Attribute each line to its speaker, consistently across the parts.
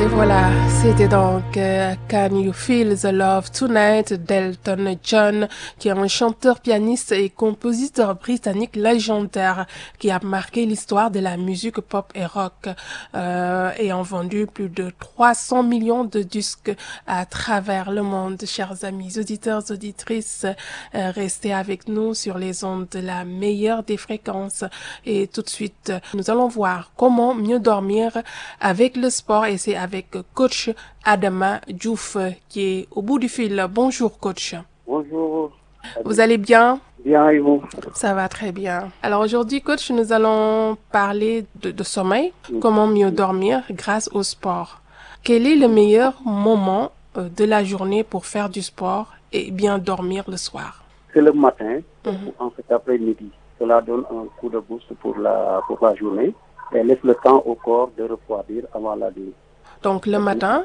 Speaker 1: Voilà, c'était donc Can You Feel the Love Tonight d'Elton John, qui est un chanteur, pianiste et compositeur britannique légendaire qui a marqué l'histoire de la musique pop et rock, ayant vendu plus de 300 millions de disques à travers le monde. Chers amis auditeurs, auditrices, restez avec nous sur les ondes de la meilleure des fréquences. Et tout de suite, nous allons voir comment mieux dormir avec le sport, et c'est avec coach Adama Diouf qui est au bout du fil. Bonjour coach.
Speaker 2: Bonjour.
Speaker 1: Vous allez bien?
Speaker 2: Bien, et vous?
Speaker 1: Ça va très bien. Alors aujourd'hui coach, nous allons parler de sommeil, comment mieux dormir grâce au sport. Quel est le meilleur moment de la journée pour faire du sport et bien dormir le soir?
Speaker 2: C'est le matin, en fait après-midi. Cela donne un coup de boost pour la journée et laisse le temps au corps de refroidir avant la nuit.
Speaker 1: Donc le matin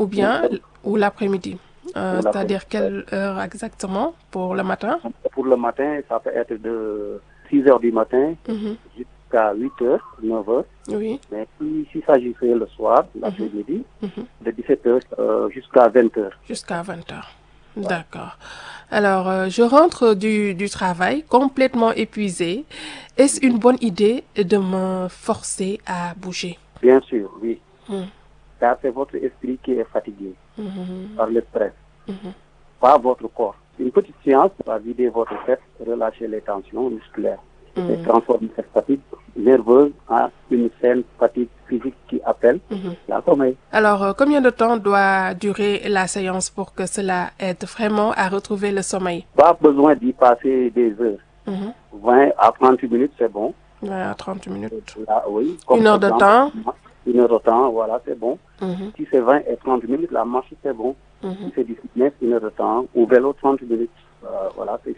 Speaker 1: ou l'après-midi. C'est-à-dire quelle heure exactement pour le matin?
Speaker 2: Pour le matin, ça peut être de 6 heures du matin jusqu'à 8 heures, 9 heures.
Speaker 1: Oui.
Speaker 2: Mais s'il s'agissait le soir, l'après-midi, de 17 heures jusqu'à 20 heures.
Speaker 1: Jusqu'à 20 heures. D'accord. Alors, je rentre du travail complètement épuisée. Est-ce une bonne idée de me forcer à bouger?
Speaker 2: Bien sûr, oui. Car c'est votre esprit qui est fatigué par le stress, pas votre corps. Une petite séance va vider votre tête, relâcher les tensions musculaires et transformer cette fatigue nerveuse en une saine fatigue physique qui appelle la sommeil.
Speaker 1: Alors, combien de temps doit durer la séance pour que cela aide vraiment à retrouver le sommeil?
Speaker 2: Pas besoin d'y passer des heures. 20 à 30 minutes, c'est bon.
Speaker 1: 20 à 30 minutes.
Speaker 2: Là, oui,
Speaker 1: Une heure de temps?
Speaker 2: Une heure de temps, voilà, c'est bon. Si c'est 20 et 30 minutes, la marche, c'est bon. Si c'est 19, une heure de temps, ou vélo 30 minutes. Voilà, c'est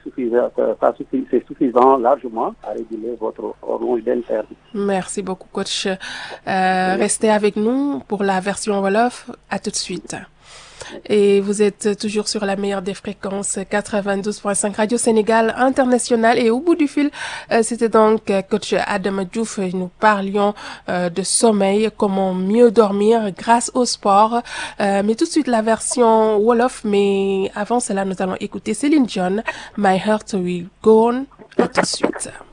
Speaker 2: suffisant largement à réguler votre horloge interne.
Speaker 1: Merci beaucoup, coach. Restez avec nous pour la version Wolof. À tout de suite. Et vous êtes toujours sur la meilleure des fréquences, 92.5 Radio Sénégal International. Et au bout du fil, c'était donc coach Adama Diouf. Nous parlions de sommeil, comment mieux dormir grâce au sport. Mais tout de suite la version Wolof. Mais avant cela, nous allons écouter Céline Dion, My Heart Will Go On. À tout de suite.